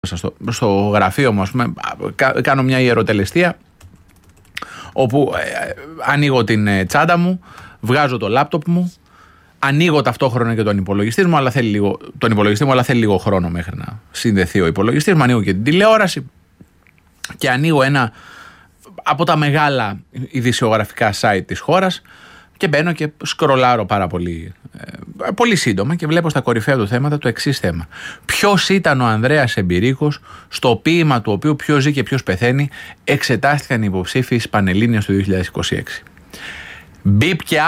στο γραφείο μου, ας πούμε, κάνω μια ιεροτελεστία όπου ανοίγω την τσάντα μου, βγάζω το λάπτοπ μου, ανοίγω ταυτόχρονα και τον υπολογιστή μου, αλλά θέλει λίγο χρόνο μέχρι να συνδεθεί ο υπολογιστής μου, ανοίγω και την τηλεόραση και ανοίγω ένα από τα μεγάλα ειδησιογραφικά site της χώρας και μπαίνω και σκρολάρω πάρα πολύ σύντομα και βλέπω στα κορυφαία του θέματα το εξής θέμα. Ποιος ήταν ο Ανδρέας Εμπειρίκος, στο ποίημα του οποίου «Ποιος ζει και ποιος πεθαίνει» εξετάστηκαν οι υποψήφοι της Πανελλήνιας του 2026. Μπιπ και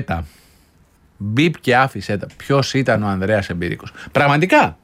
άφησέ τα. Ποιος ήταν ο Ανδρέας Εμπειρίκος. Πραγματικά,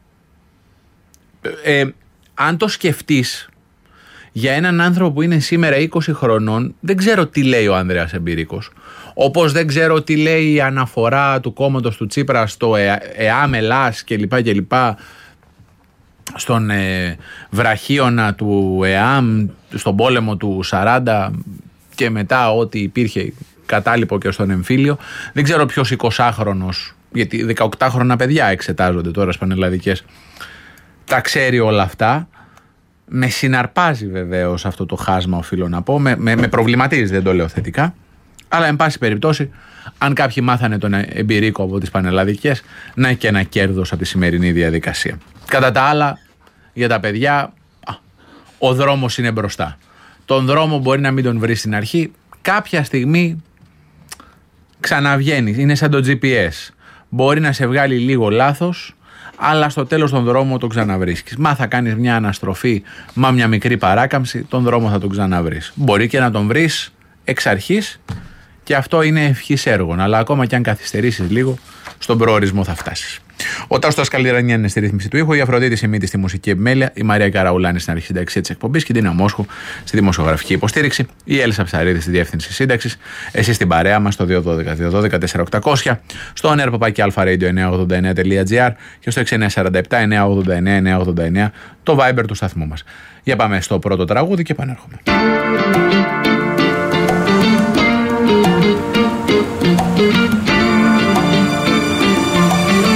αν το σκεφτείς, για έναν άνθρωπο που είναι σήμερα 20 χρονών, δεν ξέρω τι λέει ο Ανδρέας Εμπειρίκος. Όπως δεν ξέρω τι λέει η αναφορά του κόμματος του Τσίπρα στο ΕΑΜ Ελλάς κλπ. Στον βραχίωνα του ΕΑΜ, στον πόλεμο του 40 και μετά ό,τι υπήρχε κατάλοιπο και στον εμφύλιο. Δεν ξέρω ποιος 20χρονος, γιατί 18χρονα παιδιά εξετάζονται τώρα στις πανελλαδικές, τα ξέρει όλα αυτά. Με συναρπάζει βεβαίως αυτό το χάσμα, οφείλω να πω. Με προβληματίζει, δεν το λέω θετικά. Αλλά, εν πάση περιπτώσει, αν κάποιοι μάθανε τον Εμπειρίκο από τις πανελλαδικές, να έχει και ένα κέρδος από τη σημερινή διαδικασία. Κατά τα άλλα, για τα παιδιά, ο δρόμος είναι μπροστά. Τον δρόμο μπορεί να μην τον βρει στην αρχή. Κάποια στιγμή ξαναβγαίνει. Είναι σαν το GPS. Μπορεί να σε βγάλει λίγο λάθος, αλλά στο τέλος τον δρόμο τον ξαναβρίσκεις. Μα θα κάνεις μια αναστροφή, μια μικρή παράκαμψη, τον δρόμο θα τον ξαναβρεις. Μπορεί και να τον βρεις εξ αρχής και αυτό είναι ευχής έργων, αλλά ακόμα και αν καθυστερήσεις λίγο, στον προορισμό θα φτάσεις. Ο Τάστος Καλλιρανιά είναι στη ρύθμιση του ήχου, η Αφροδίτη Σιμίτη στη μουσική επιμέλεια, η Μαρία Καραουλάνη στην αρχισυνταξία της εκπομπής και η Ντίνα Μόσχου στη δημοσιογραφική υποστήριξη, η Έλισσα Ψαρίδη στη διεύθυνση σύνταξης, εσείς στην παρέα μας στο 212-212-4800, στο nrpapaki-alpha-radio989.gr και στο 6947-989-989, το Viber του σταθμού μας. Για πάμε στο πρώτο τραγούδι και επανέρχομαι.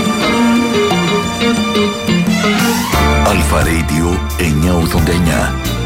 Αλφα Radio 989.